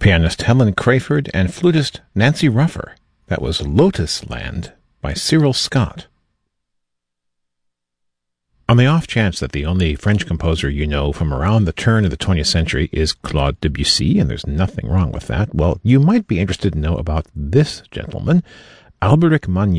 pianist Helen Crayford, and flutist Nancy Ruffer. That was Lotus Land by Cyril Scott. On the off chance that the only French composer you know from around the turn of the 20th century is Claude Debussy, and there's nothing wrong with that, well, you might be interested to know about this gentleman, Alberic Monnier.